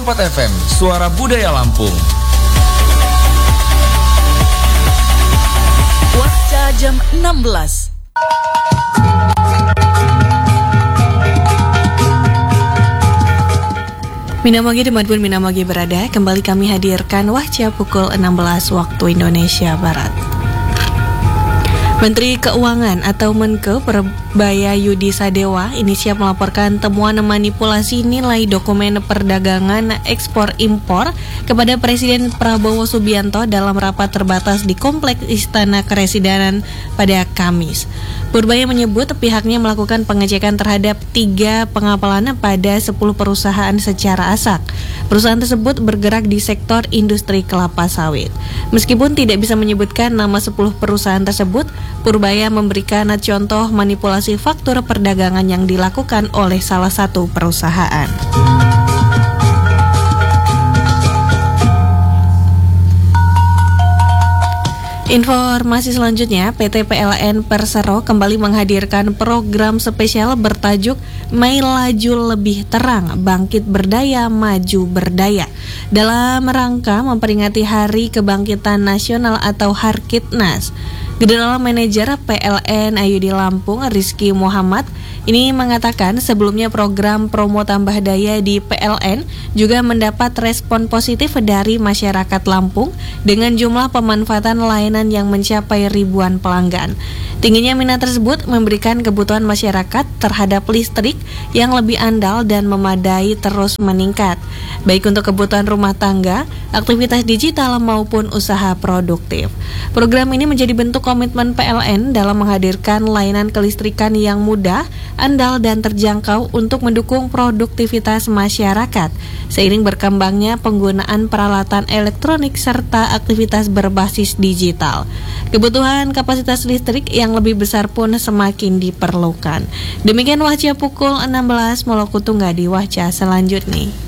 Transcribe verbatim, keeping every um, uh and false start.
empat F M, Suara Budaya Lampung. Waktu jam enam belas. Minamagi dimanapun Minamagi berada, kembali kami hadirkan Wahca pukul enam belas waktu Indonesia Barat. Menteri Keuangan atau Menke Perbaya Yudi Sadewa ini siap melaporkan temuan manipulasi nilai dokumen perdagangan ekspor-impor kepada Presiden Prabowo Subianto dalam rapat terbatas di Kompleks Istana Kepresidenan pada Kamis. Purbaya menyebut pihaknya melakukan pengecekan terhadap tiga pengapalan pada sepuluh perusahaan secara asak. Perusahaan tersebut bergerak di sektor industri kelapa sawit. Meskipun tidak bisa menyebutkan nama sepuluh perusahaan tersebut, Purbaya memberikan contoh manipulasi faktur perdagangan yang dilakukan oleh salah satu perusahaan. Informasi selanjutnya, P T P L N Persero kembali menghadirkan program spesial bertajuk Mei Laju Lebih Terang, Bangkit Berdaya, Maju Berdaya, dalam rangka memperingati Hari Kebangkitan Nasional atau Harkitnas. General Manager P L N Ayudi Lampung, Rizky Muhammad, ini mengatakan sebelumnya program promo tambah daya di P L N juga mendapat respon positif dari masyarakat Lampung dengan jumlah pemanfaatan layanan yang mencapai ribuan pelanggan. Tingginya minat tersebut memberikan kebutuhan masyarakat terhadap listrik yang lebih andal dan memadai terus meningkat, baik untuk kebutuhan rumah tangga, aktivitas digital maupun usaha produktif. Program ini menjadi bentuk komitmen P L N dalam menghadirkan layanan kelistrikan yang mudah, andal dan terjangkau untuk mendukung produktivitas masyarakat seiring berkembangnya penggunaan peralatan elektronik serta aktivitas berbasis digital. Kebutuhan kapasitas listrik yang lebih besar pun semakin diperlukan. Demikian Wahca pukul enam belas, Moloku Tunggal di Wahca selanjutnya.